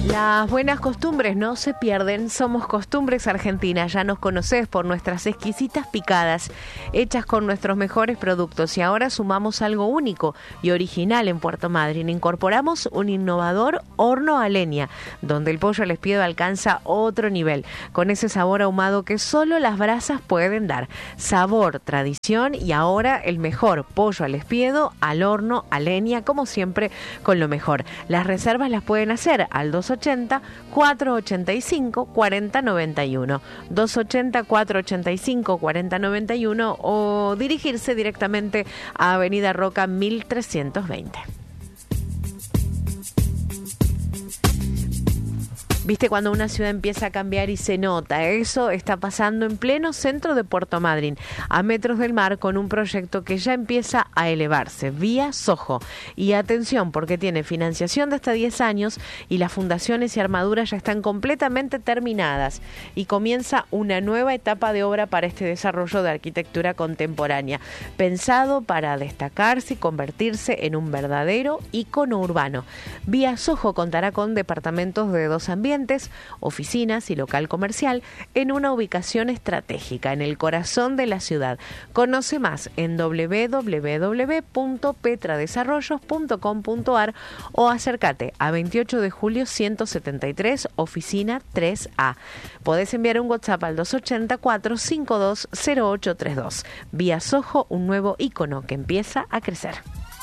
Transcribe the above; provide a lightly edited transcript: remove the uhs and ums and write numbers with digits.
Las buenas costumbres no se pierden, somos Costumbres Argentinas, ya nos conocés por nuestras exquisitas picadas, hechas con nuestros mejores productos y ahora sumamos algo único y original en Puerto Madryn, incorporamos un innovador horno a leña, donde el pollo al espiedo alcanza otro nivel, con ese sabor ahumado que solo las brasas pueden dar, sabor, tradición y ahora el mejor pollo al espiedo, al horno, a leña, como siempre con lo mejor. Las reservas las pueden hacer al 280-485-4091, 280-485-4091 o dirigirse directamente a Avenida Roca 1320. ¿Viste cuando una ciudad empieza a cambiar y se nota? Eso está pasando en pleno centro de Puerto Madryn, a metros del mar, con un proyecto que ya empieza a elevarse, Vía Soho. Y atención, porque tiene financiación de hasta 10 años y las fundaciones y armaduras ya están completamente terminadas. Y comienza una nueva etapa de obra para este desarrollo de arquitectura contemporánea, pensado para destacarse y convertirse en un verdadero ícono urbano. Vía Soho contará con departamentos de 2 ambientes, oficinas y local comercial en una ubicación estratégica en el corazón de la ciudad. Conoce más en www.petradesarrollos.com.ar o acércate a 28 de julio 173, oficina 3A. Podés enviar un WhatsApp al 280-452-0832. Vía Soho, un nuevo ícono que empieza a crecer.